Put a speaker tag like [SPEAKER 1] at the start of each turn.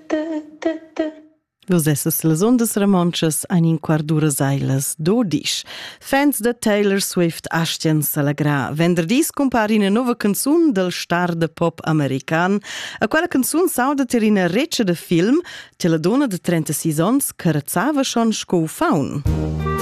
[SPEAKER 1] Vus essas las ondas romanchas ein in quart d'ura sailas 12. Fans de Taylor Swift astien s'alegra. Venderdis compari una nova canzun del star de pop american. A quella canzun sauda ter ina reccia de film che la donna de 36 ans carazzava schon sco faun.